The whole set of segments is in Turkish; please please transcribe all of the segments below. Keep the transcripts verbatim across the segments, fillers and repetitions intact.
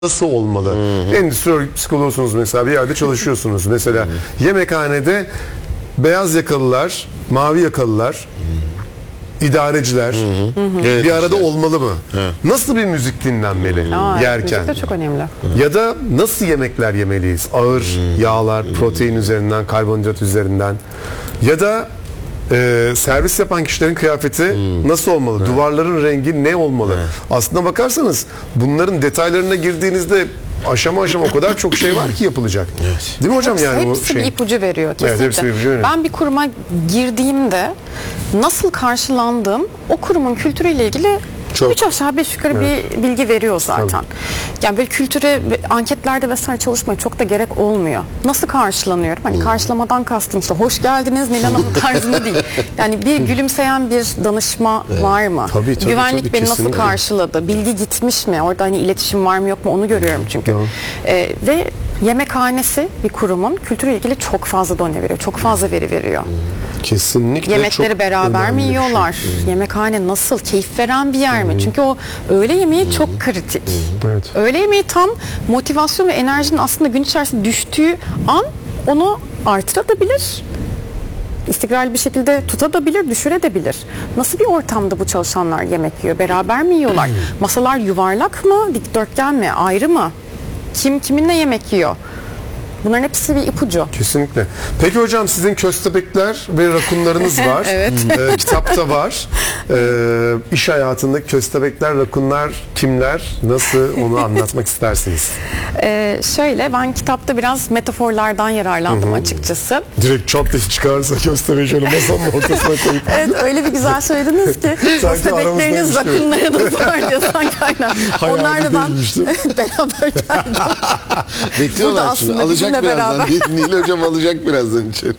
nasıl olmalı? Hı-hı. Endüstri psikoloğusunuz mesela, bir yerde çalışıyorsunuz. Mesela Hı-hı. yemekhanede beyaz yakalılar, mavi yakalılar, Hı-hı. idareciler Hı-hı. Evet, bir arada işte. olmalı mı? Hı. Nasıl bir müzik dinlenmeli Aa, yerken? Müzik de çok önemli. Ya da nasıl yemekler yemeliyiz? Ağır Hı-hı. yağlar, protein Hı-hı. üzerinden, karbonhidrat üzerinden. Ya da Ee, servis yapan kişilerin kıyafeti hmm. nasıl olmalı? Evet. Duvarların rengi ne olmalı? Evet. Aslına bakarsanız bunların detaylarına girdiğinizde aşama aşama o kadar çok şey var ki yapılacak. Evet. Değil mi hocam? Hepsi, yani hepsi o şey. bir ipucu veriyor kesinlikle. Evet, hepsi bir ipucu veriyor. Ben bir kuruma girdiğimde nasıl karşılandığım o kurumun kültürüyle ilgili çok. Üç aşağı beş yukarı evet. bir bilgi veriyor zaten. Tabii. Yani böyle kültüre, anketlerde vesaire çalışmaya çok da gerek olmuyor. Nasıl karşılanıyorum? Hani hmm. karşılamadan kastım işte hoş geldiniz Nilan Hanım tarzında değil. Yani bir gülümseyen bir danışma evet. var mı? Tabii, tabii, Güvenlik tabii, beni kesinlikle. nasıl karşıladı? Bilgi gitmiş mi? Orada hani iletişim var mı yok mu onu görüyorum çünkü. Ee, ve yemekhanesi bir kurumun kültürle ilgili çok fazla done veriyor. Çok fazla veri veriyor. Kesinlikle. Yemekleri beraber mi yiyorlar? Şey. Yemekhane nasıl? Keyif veren bir yer mi? Çünkü o öğle yemeği çok kritik. Evet. Öğle yemeği tam motivasyon ve enerjinin aslında gün içerisinde düştüğü an onu artırabilir. İstikrarlı bir şekilde tutabilir, düşürebilir. Nasıl bir ortamda bu çalışanlar yemek yiyor? Beraber mi yiyorlar? Masalar yuvarlak mı? Dikdörtgen mi? Ayrı mı? Kim kiminle yemek yiyor? Bunların hepsi bir ipucu. Kesinlikle. Peki hocam sizin köstebekler ve rakunlarınız var. Evet. Ee, kitapta var. Ee, iş hayatındaki köstebekler, rakunlar kimler? Nasıl onu anlatmak istersiniz? Ee, şöyle ben kitapta biraz metaforlardan yararlandım Hı-hı. açıkçası. Direkt çat diye çıkarsa köstebeği şöyle masanın ortasına koyup. Evet öyle bir güzel söylediniz ki. Köstebekleriniz rakunlarınız var diye sanki aynen. Onlarla ben beraber geldim. Bekliyorlar şimdi. Alacak birazdan. Nil hocam alacak birazdan içeri.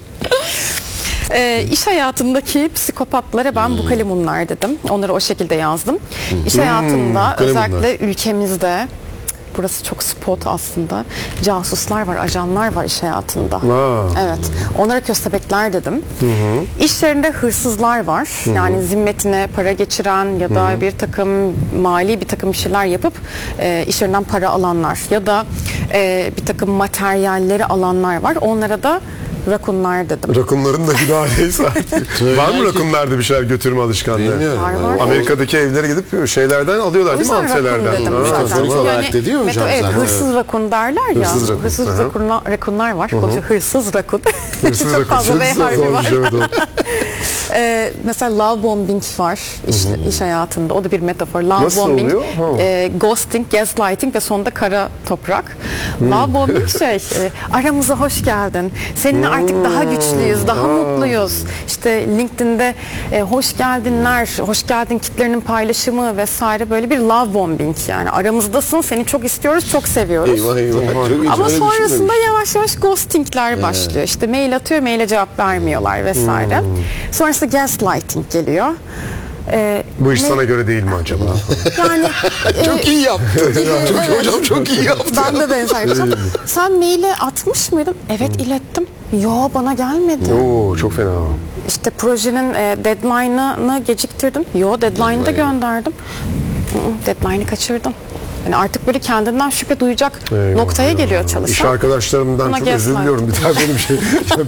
E, iş hayatındaki psikopatlara ben hmm. bu kalemunlar dedim. Onları o şekilde yazdım. Hmm. İş hayatında hmm, özellikle ülkemizde burası çok spot aslında. Casuslar var, ajanlar var iş hayatında. Aa. Evet. Onlara köstebekler dedim. Hı hı. İş yerinde hırsızlar var. Hı hı. Yani zimmetine para geçiren ya da hı hı. bir takım mali bir takım şeyler yapıp e, iş yerinden para alanlar ya da e, bir takım materyalleri alanlar var. Onlara da rakunlar dedim. Rakunların da günahı neyse artık. Var mı rakunlarda bir şeyler götürme alışkanlığı? Var, var. Amerika'daki evlere gidip şeylerden alıyorlar değil mi? Antrelerden. Yani, diyor hocam evet, hırsız rakun derler ya. Hırsız, rakun. hırsız rakunlar, rakunlar var. Hı-hı. Hırsız rakun. Hırsız rakun. Fazla V harfi var. ee, mesela love bombing var iş, iş hayatında. O da bir metafor. Love Nasıl bombing, oluyor? E, ghosting, gaslighting ve sonunda kara toprak. Hmm. Love bombing şey, e, aramıza hoş geldin. Seninle hmm. artık daha güçlüyüz, daha hmm. mutluyuz. İşte LinkedIn'de e, hoş geldinler, hoş geldin kitlerinin paylaşımı vesaire böyle bir love bombing yani. Aramızdasın, seni çok istiyoruz, çok seviyoruz. Eyvah eyvah. Ama sonrasında yavaş yavaş ghostingler ee. başlıyor. İşte mail atıyor, maile cevap vermiyorlar vesaire. Hmm. Sonrasında gaslighting geliyor. Ee, Bu iş ne? sana göre değil mi acaba? Yani çok e, iyi yaptı. Çok, hocam çok iyi yaptı. Ben de benzer. Sen maili atmış mıydın? Evet hmm. ilettim. Yo bana gelmedi. Oo çok fena. İşte projenin e, deadline'ını geciktirdim. Yo deadline'ı da gönderdim. Deadline'ı kaçırdım. Yani artık böyle kendinden şüphe duyacak eyvallah, noktaya eyvallah. geliyor çalışan. İş arkadaşlarımdan Buna çok özür diliyorum. Bir daha benim şey.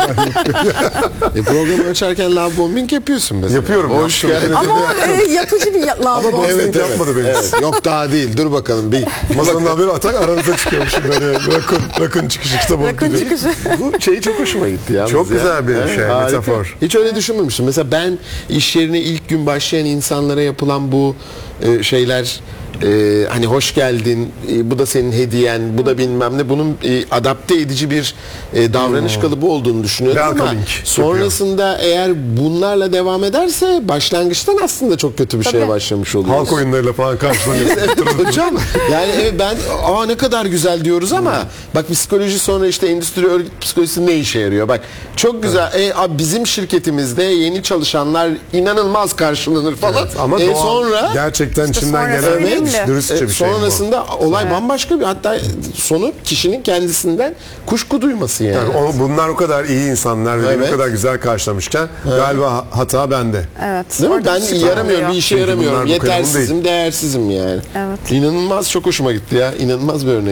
e, programı açarken love bombing yapıyorsun mesela. Yapıyorum. Hoş geldin. Ama e, yapıcı bir love bombing. Evet, evet, yapmadı beni. Evet, yok daha değil. Dur bakalım. Bir masanın haberi atak aranıza çıkıyormuşum. Böyle rakun, rakun çıkışı kitap oldu. Rakun çıkışı. Bu şey çok hoşuma gitti ya. Çok güzel ya. bir şey. Harika. Metafor. Hiç öyle düşünmemiştim. Mesela ben iş yerine ilk gün başlayan insanlara yapılan bu e, şeyler Ee, hani hoş geldin, e, bu da senin hediyen, bu da bilmem ne, bunun e, adapte edici bir e, davranış hmm. kalıbı olduğunu düşünüyorum ama sonrasında eğer bunlarla devam ederse başlangıçtan aslında çok kötü bir Tabii. şeye başlamış oluyoruz. Halk oyunlarıyla falan karşılanıyor. Evet hocam, yani evet, ben aa ne kadar güzel diyoruz ama hmm. bak psikoloji sonra işte endüstri örgüt psikolojisi ne işe yarıyor? Bak çok güzel, evet. e, abi, bizim şirketimizde yeni çalışanlar inanılmaz karşılanır falan. Evet, ama e, doğal, sonra gerçekten işte içinden gelen önemli. Dürüstçe E, bir şey bu. sonrasında olay bambaşka bir, hatta sonu kişinin kendisinden kuşku duyması yani. Yani o, bunlar o kadar iyi insanlar ve beni Evet. o kadar güzel karşılamışken galiba hata bende. Evet. Değil mi? orada Ben bir şey yaramıyorum, bir oluyor. işe Çünkü yaramıyorum, bunlar bu kadar yetersizim, değersizim yani. Evet. İnanılmaz çok hoşuma gitti ya. İnanılmaz bir örnek.